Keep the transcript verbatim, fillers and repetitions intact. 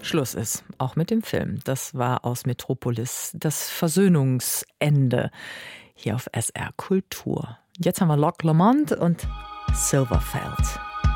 Schluss ist, auch mit dem Film. Das war aus Metropolis das Versöhnungsende hier auf S R Kultur. Jetzt haben wir Loch Lomond und Silverfeld.